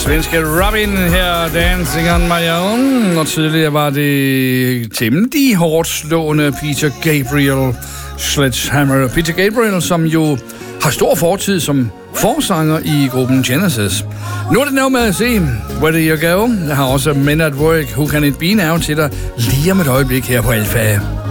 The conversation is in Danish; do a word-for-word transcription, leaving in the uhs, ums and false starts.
Svenske Robin her, Dancing on My Own. Og tidligere var det temmelig hårdt slående Peter Gabriel, Sledgehammer. Peter Gabriel, som jo har stor fortid som forsanger i gruppen Genesis. Nu er det noget med at se Where Do You Go? Jeg har også Men at Work, Who Can It Be Now til dig lige om et øjeblik her på Alfa.